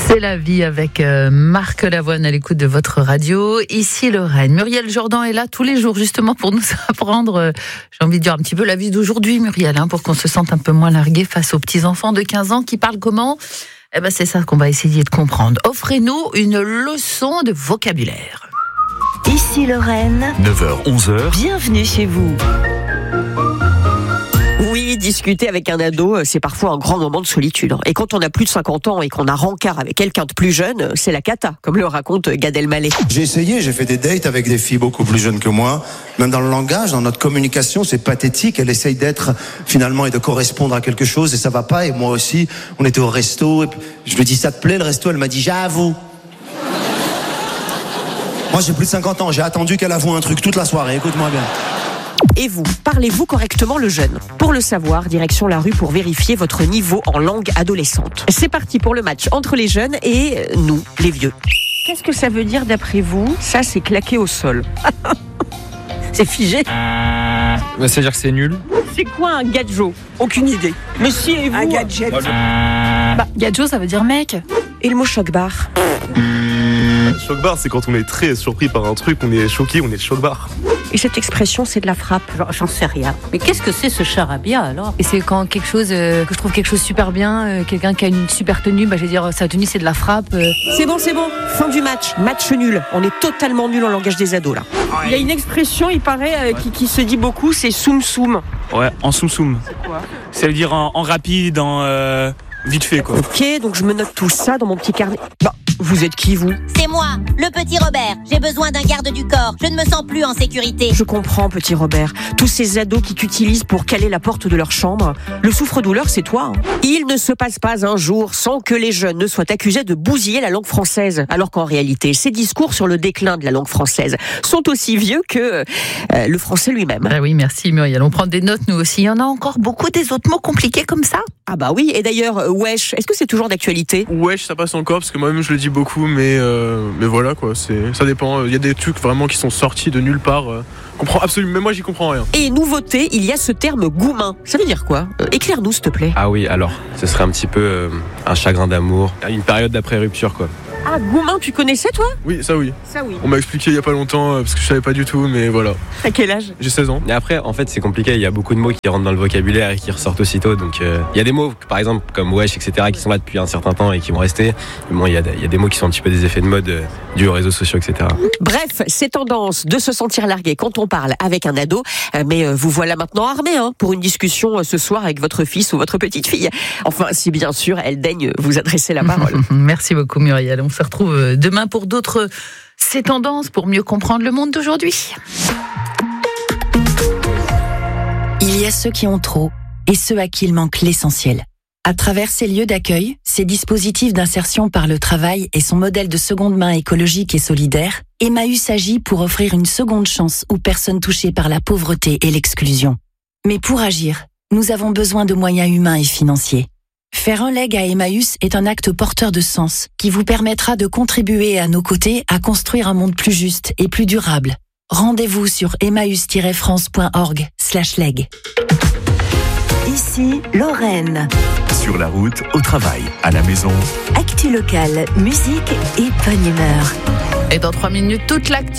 C'est la vie avec Marc Lavoine à l'écoute de votre radio. Ici Lorraine. Muriel Jourdan est là tous les jours justement pour nous apprendre, j'ai envie de dire un petit peu la vie d'aujourd'hui, Muriel, pour qu'on se sente un peu moins largué face aux petits-enfants de 15 ans qui parlent comment ? C'est ça qu'on va essayer de comprendre. Offrez-nous une leçon de vocabulaire. Ici Lorraine. 9h-11h. Bienvenue chez vous. Oui, discuter avec un ado, c'est parfois un grand moment de solitude. Et quand on a plus de 50 ans et qu'on a rencard avec quelqu'un de plus jeune, c'est la cata, comme le raconte Gad Elmaleh. J'ai fait des dates avec des filles beaucoup plus jeunes que moi. Même dans le langage, dans notre communication, c'est pathétique. Elle essaye d'être finalement et de correspondre à quelque chose et ça va pas. Et moi aussi, on était au resto et puis je lui dis ça te plaît le resto? Elle m'a dit j'avoue. Moi j'ai plus de 50 ans, j'ai attendu qu'elle avoue un truc toute la soirée, écoute-moi bien. Et vous, parlez-vous correctement le jeune ? Pour le savoir, direction la rue pour vérifier votre niveau en langue adolescente. C'est parti pour le match entre les jeunes et nous, les vieux. Qu'est-ce que ça veut dire d'après vous ? Ça, c'est claqué au sol. C'est figé. C'est-à-dire que c'est nul. C'est quoi un gadjo ? Aucune idée. Mais si, et vous ? Un gadget. Gadjo, ça veut dire mec. Et le mot choc-bar ? Choc-bar, c'est quand on est très surpris par un truc, on est choqué, on est choc-bar. Et cette expression, c'est de la frappe. J'en sais rien. Mais qu'est-ce que c'est ce charabia alors ? Et c'est quand quelque chose, que je trouve quelque chose super bien, quelqu'un qui a une super tenue, je vais dire sa tenue c'est de la frappe. C'est bon. Fin du match. Match nul. On est totalement nul en langage des ados là. Il y a une expression, il paraît, qui se dit beaucoup, c'est soum soum. Ouais, en soum soum. C'est quoi ? Ça veut dire en rapide, en vite fait quoi. Ok, donc je me note tout ça dans mon petit carnet. Vous êtes qui, vous ? C'est moi, le petit Robert. J'ai besoin d'un garde du corps. Je ne me sens plus en sécurité. Je comprends, petit Robert. Tous ces ados qui t'utilisent pour caler la porte de leur chambre. Le souffre-douleur, c'est toi. Il ne se passe pas un jour sans que les jeunes ne soient accusés de bousiller la langue française. Alors qu'en réalité, ces discours sur le déclin de la langue française sont aussi vieux que le français lui-même. Ah oui, merci Muriel. On prend des notes nous aussi. Il y en a encore beaucoup des autres mots compliqués comme ça ? Ah bah oui, et d'ailleurs, wesh, est-ce que c'est toujours d'actualité ? Wesh, ça passe encore parce que moi-même je le dis beaucoup, mais voilà quoi, ça dépend. Il y a des trucs vraiment qui sont sortis de nulle part. Comprends absolument, même moi j'y comprends rien. Et nouveauté, il y a ce terme goumin. Ça veut dire quoi ? Éclaire-nous s'il te plaît. Ah oui, alors, ce serait un petit peu un chagrin d'amour, une période d'après-rupture quoi. Ah, goumin, tu connaissais toi ? Oui, ça oui. Ça oui. On m'a expliqué il y a pas longtemps parce que je savais pas du tout, mais voilà. À quel âge ? J'ai 16 ans. Et après, en fait, c'est compliqué, il y a beaucoup de mots qui rentrent dans le vocabulaire et qui ressortent aussitôt, donc il y a des mots, par exemple, comme wesh, etc., qui sont là depuis un certain temps et qui vont rester. Mais bon, il y a des mots qui sont un petit peu des effets de mode dus aux réseaux sociaux, etc. Bref, c'est tendance de se sentir largué quand on parle avec un ado, mais vous voilà maintenant armé pour une discussion ce soir avec votre fils ou votre petite fille. Enfin, si bien sûr, elle daigne vous adresser la parole. Merci beaucoup Muriel, on se retrouve demain pour d'autres C'est tendance pour mieux comprendre le monde d'aujourd'hui. Il y a ceux qui ont trop et ceux à qui il manque l'essentiel. À travers ces lieux d'accueil, ces dispositifs d'insertion par le travail et son modèle de seconde main écologique et solidaire, Emmaüs agit pour offrir une seconde chance aux personnes touchées par la pauvreté et l'exclusion. Mais pour agir, nous avons besoin de moyens humains et financiers. Faire un leg à Emmaüs est un acte porteur de sens qui vous permettra de contribuer à nos côtés à construire un monde plus juste et plus durable. Rendez-vous sur emmaüs-france.org/leg. Ici Lorraine. Sur la route, au travail, à la maison. Actu locale, musique et bonne humeur. Et dans 3 minutes, toute l'actu.